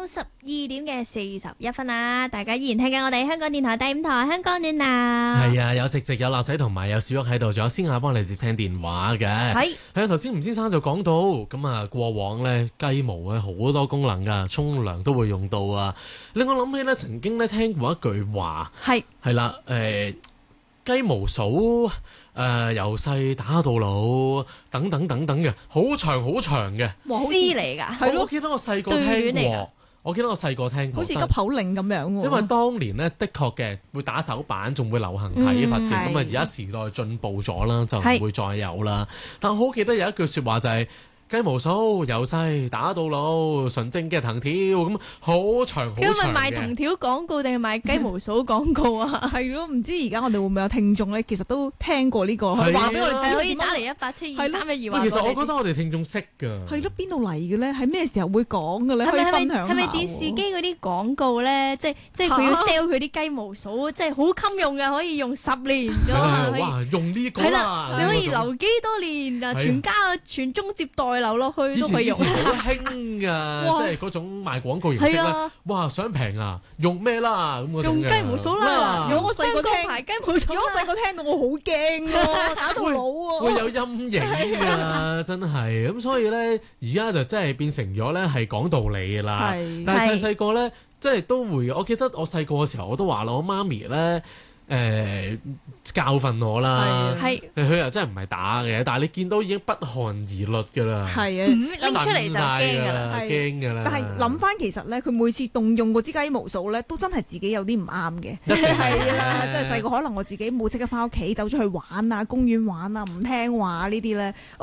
到12:41啦，大家依然聽緊我哋香港電台第5台《香港暖鬧》。 係啊，有直直有立仔同埋有小玉喺度，仲有先亞幫你接聽電話嘅。係啊，頭先吳先生就講到咁啊，過往咧雞毛咧好多功能噶，沖涼都會用到啊。令我諗起咧，曾經咧聽過一句話，係啦，雞毛掃由細打到老，等等等等嘅，好長好長嘅詩嚟㗎，係咯。 我記得我細個聽過， 好似急口令咁樣喎。 因為當年咧的確嘅會打手板，仲會流行體罰嘅，咁啊而家時代進步咗啦，就唔會再有啦。但我好記得有一句説話就係、雞毛掃由細打到老，純正嘅藤條，咁好長好長嘅。 咁咪賣藤條廣告定係賣雞毛掃廣告啊？ 係咯，唔知而家我哋會唔會有聽眾咧？其實都聽過呢個，話俾我哋可以打嚟1872312話。 其實我覺得我哋聽眾識㗎。 係咯，邊度嚟嘅咧？喺咩時候會講嘅咧？可以分享下。 係咪電視機嗰啲廣告咧？即係佢要 sell 佢啲雞毛掃，即係好襟用嘅，可以用10年㗎嘛。 哇！用呢個啦， 你可以留幾多年啊？全家傳宗接代留落去都可以用。 以前好興㗎，即係嗰種賣廣告形式咧。哇！想平啊，用咩啦？咁嗰種用雞毛掃啦。 如果我細個聽排雞毛掃， 如果我細個聽到我好驚喎，打到老喎。 會有陰影㗎，真係。咁所以咧，而家就真係變成咗咧係講道理㗎啦。但係細個咧，即係都會。我記得我細個嘅時候，我都話啦，我媽咪咧。教訓我啦，佢又真係唔係打嘅，但係你見到已經不寒而栗㗎啦， 係啊， 拎出嚟就驚㗎啦， 驚㗎啦。 但係諗翻其實咧，佢每次動用嗰支雞毛掃咧，都真係自己有啲唔啱嘅，係啊，即係細個可能我自己冇即刻翻屋企，走咗去玩啊，公園玩啊，唔聽話呢啲咧。